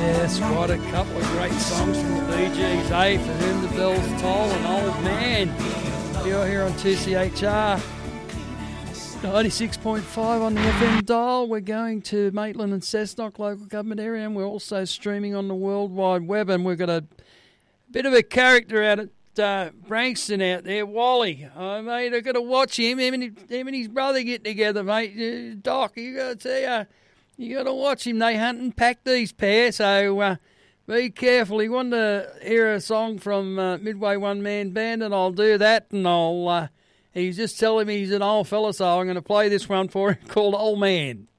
Yes, what a couple of great songs from the Bee Gees, eh? For Whom the Bells Toll and Old Man. You're here on 2CHR 96.5 on the FM dial. We're going to Maitland and Cessnock local government area, and we're also streaming on the World Wide Web, and we've got a bit of a character out at Brankston out there, Wally. Oh, mate, I've got to watch him. Him and his brother get together, mate. Doc, you got to tell you got to watch him. They hunt and pack these pair, so be careful. He wanted to hear a song from Midway One Man Band, and I'll do that. And he's just telling me he's an old fella, so I'm going to play this one for him called Old Man.